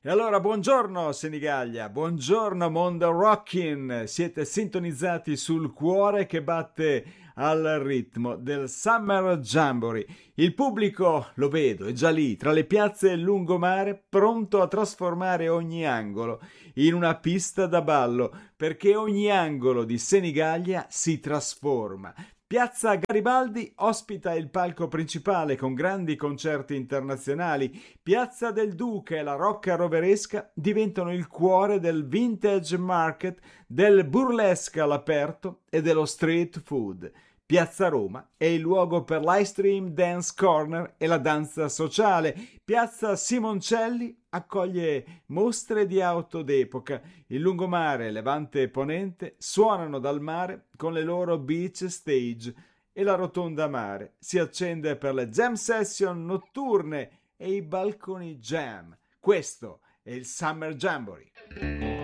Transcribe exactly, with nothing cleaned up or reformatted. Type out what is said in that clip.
E allora, buongiorno Senigallia, buongiorno mondo rockin', siete sintonizzati sul cuore che batte al ritmo del Summer Jamboree. Il pubblico, lo vedo, è già lì, tra le piazze e il lungomare, pronto a trasformare ogni angolo in una pista da ballo, perché ogni angolo di Senigallia si trasforma. Piazza Garibaldi ospita il palco principale con grandi concerti internazionali. Piazza del Duca e la Rocca Roveresca diventano il cuore del vintage market, del burlesque all'aperto e dello street food. Piazza Roma è il luogo per l'iStream Dance Corner e la danza sociale. Piazza Simoncelli accoglie mostre di auto d'epoca. Il lungomare, Levante e Ponente suonano dal mare con le loro beach stage e la rotonda mare si accende per le jam session notturne e i balconi jam. Questo è il Summer Jamboree.